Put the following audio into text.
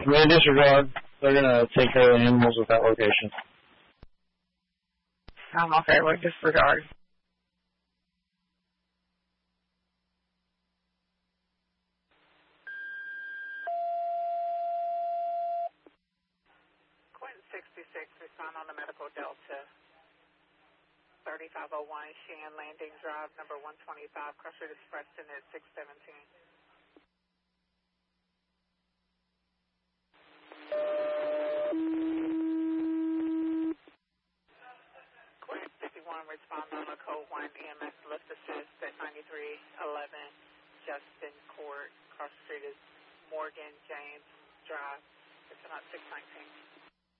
I mean, disregard. They're going to take care of the animals at that location. Okay, well, disregard. Quentin 66, respond on the Medical Delta. 3501 Sheehan Landing Drive, number 125, Cross Street Expression at 617. Quentin 51, respond on the Code 1 EMS lift assist at 9311 Justin Court, Cross Street is Morgan James Drive. It's about 619.